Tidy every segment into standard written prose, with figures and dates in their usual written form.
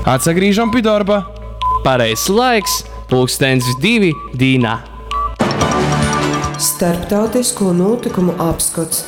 Atsagrīžam pie darba! Pareizs laiks, 2:02 dīnā. Starptautisko notikumu apskats.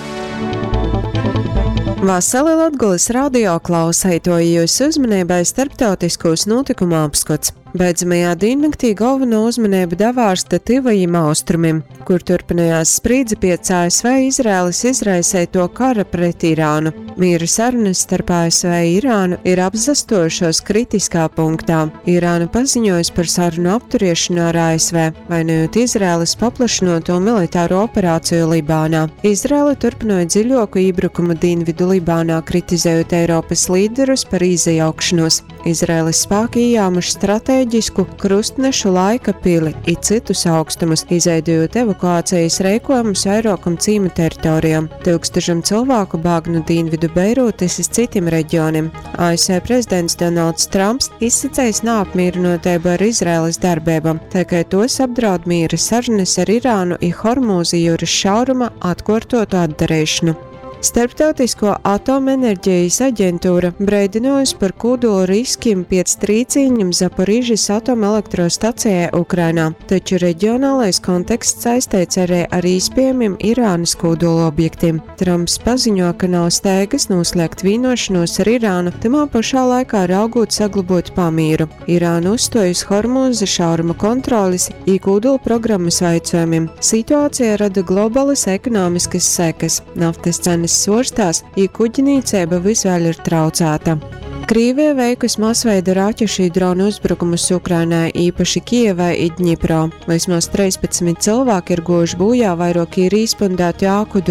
Vasarī Latgules radio klausētoja jūs uzmanībai starptautiskos notikumu apskats. Beidzamajā diennaktī galveno uzmanību devārsta tivajiem austrumiem, kur turpinājās sprīdzi pēc ASV Izraēlas izraisēto kara pret Irānu. Miera sarunas starp ASV Irānu ir apzastošos kritiskā punktā. Irāna paziņojas par sarunu apturiešanu ar ASV, vainojot Izraēlas paplašinoto militāro operāciju Libānā. Izraēla turpināja dziļoku iebrukumu dienvidu Libānā, kritizējot Eiropas līderus par izajaukšanos. Izraēlas spēki ieņēmuši stratēģisku krustnešu laika pili un citus augstumus, izveidojot evakuācijas rīkojumus vairākam cīma teritorijām. Tūkstošiem cilvēku bēg no dienvidu Beirūtas uz citiem reģioniem. ASV prezidents Donalds Trumps izsacējis neapmierinotību ar Izraēlas darbībām, tikai tos apdraud miera sarunas ar Irānu un Hormūza jūras šauruma atkārtotu atdarīšanu. Starptautisko atomenerģijas aģentūra brēdinājusi par kodola riskiem pēc trīcīņiem Zaporižas atomelektrostacijā Ukrainā, taču reģionālais konteksts saistīts arī ar iespējamiem Irānas kodola objektiem. Trumps paziņo, ka nav steigas noslēgt vienošanos ar Irānu, tamā pašā laikā raugot saglabot pamieru. Irāna uzstojas Hormūza šauruma kontrolis un kodola programmas veicojumiem. Situācija rada globālas ekonomiskas sekas. Naftas cenas svārstās, ja kuģinīcība visvēl ir traucēta. Krievija veikus masveida raķešu dronu uzbrukumus Ukrainai, īpaši Kijevai un Dņipro. Vismaz 13 cilvēki ir guvuši bojā, vairāki ir izpundēti āku